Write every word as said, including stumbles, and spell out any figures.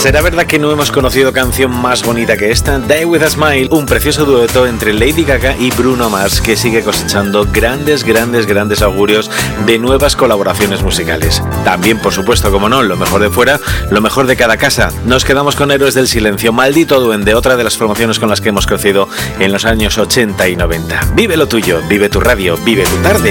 ¿Será verdad que no hemos conocido canción más bonita que esta? Die With A Smile, un precioso dueto entre Lady Gaga y Bruno Mars que sigue cosechando grandes, grandes, grandes augurios de nuevas colaboraciones musicales. También, por supuesto, como no, lo mejor de fuera, lo mejor de cada casa. Nos quedamos con Héroes del Silencio, Maldito Duende, otra de las formaciones con las que hemos crecido en los años ochenta y noventa. Vive lo tuyo, vive tu radio, vive tu tarde.